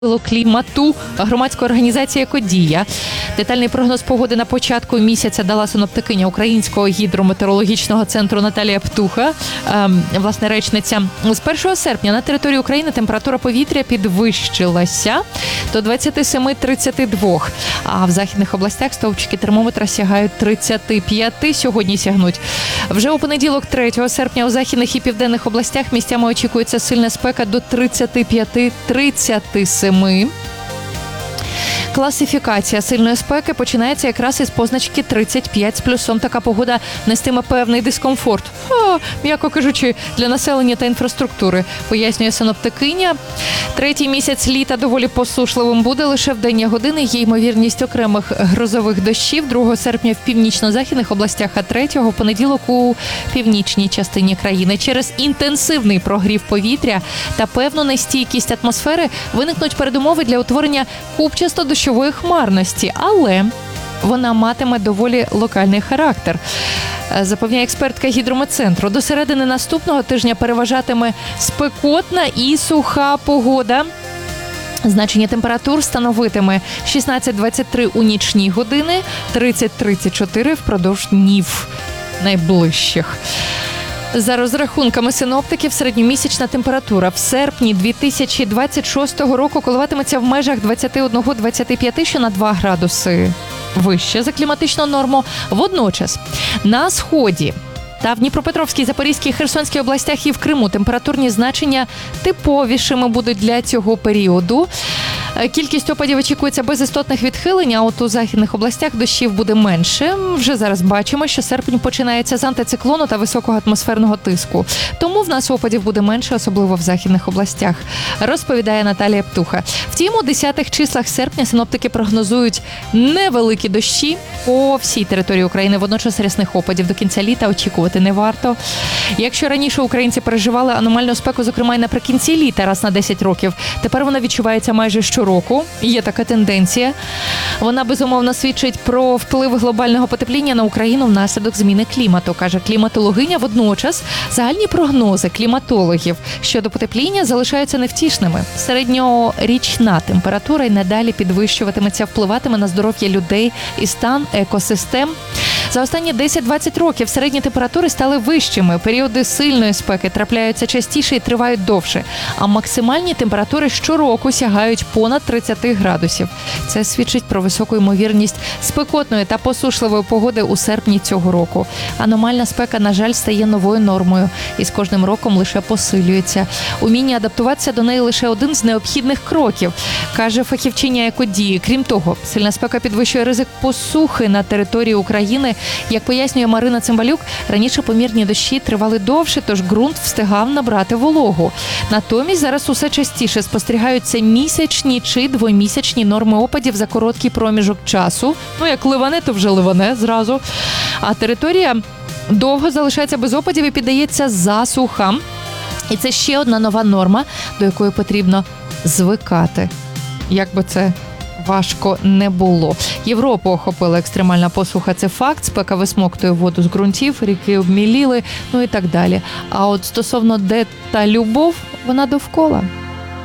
Клімату громадської організації «Екодія». Детальний прогноз погоди на початку місяця дала синоптикиня Українського гідрометеорологічного центру Наталія Птуха, власне речниця. З 1 серпня на території України температура повітря підвищилася до 27-32, а в західних областях стовпчики термометра сягають 35, сьогодні сягнуть. Вже у понеділок, 3 серпня, у західних і південних областях місцями очікується сильна спека до 35-37. Класифікація сильної спеки починається якраз із позначки 35 з плюсом. Така погода нестиме певний дискомфорт, м'яко кажучи, для населення та інфраструктури, пояснює синоптикиня. Третій місяць літа доволі посушливим буде, лише в денні години є ймовірність окремих грозових дощів 2 серпня в північно-західних областях, а 3-го в понеділок у північній частині країни. Через інтенсивний прогрів повітря та певну нестійкість атмосфери виникнуть передумови для утворення купчасто-дощової хмарності, але вона матиме доволі локальний характер. Запевняє експертка гідрометцентру. До середини наступного тижня переважатиме спекотна і суха погода. Значення температур становитиме 16-23 у нічні години, 30-34 впродовж днів найближчих. За розрахунками синоптиків, середньомісячна температура в серпні 2026 року коливатиметься в межах 21-25, що на 2 градуси вище за кліматичну норму. Водночас на сході та в Дніпропетровській, Запорізькій, Херсонській областях і в Криму температурні значення типовішими будуть для цього періоду. Кількість опадів очікується без істотних відхилень, а от у західних областях дощів буде менше. Вже зараз бачимо, що серпень починається з антициклону та високого атмосферного тиску. Тому в нас опадів буде менше, особливо в західних областях, розповідає Наталія Птуха. Втім, у 10-х числах серпня синоптики прогнозують невеликі дощі по всій території України. Водночас рясних опадів до кінця літа очікувати не варто. Якщо раніше українці переживали аномальну спеку, зокрема й наприкінці літа, раз на 10 років, тепер вона відчувається майже щороку. Є така тенденція. Вона, безумовно, свідчить про вплив глобального потепління на Україну внаслідок зміни клімату, каже кліматологиня. Водночас загальні прогнози кліматологів щодо потепління залишаються невтішними. Середньорічна температура й надалі підвищуватиметься, впливатиме на здоров'я людей і стан екосистем. За останні 10-20 років середні температури стали вищими, періоди сильної спеки трапляються частіше і тривають довше, а максимальні температури щороку сягають понад 30 градусів. Це свідчить про високу ймовірність спекотної та посушливої погоди у серпні цього року. Аномальна спека, на жаль, стає новою нормою і з кожним роком лише посилюється. Уміння адаптуватися до неї лише один з необхідних кроків, каже фахівчиня «Екодії». Крім того, сильна спека підвищує ризик посухи на території України. Як пояснює Марина Цимбалюк, раніше помірні дощі тривали довше, тож ґрунт встигав набрати вологу. Натомість зараз усе частіше спостерігаються місячні чи двомісячні норми опадів за короткий проміжок часу. Як ливане, то вже ливане зразу. А територія довго залишається без опадів і піддається засухам. І це ще одна нова норма, до якої потрібно звикати. Як би це важко не було. Європу охопила екстремальна посуха, це факт. Спека висмоктує воду з ґрунтів, ріки обміліли, і так далі. А от стосовно де та любов, вона довкола.